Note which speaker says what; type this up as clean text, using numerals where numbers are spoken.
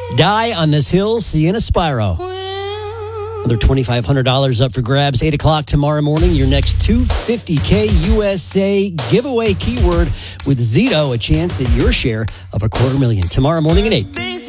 Speaker 1: Die on This Hill, Sienna Spyro. Another $2,500 up for grabs. 8 o'clock tomorrow morning. Your next $250K USA giveaway keyword with Zito. A chance at your share of $250,000 tomorrow morning at 8.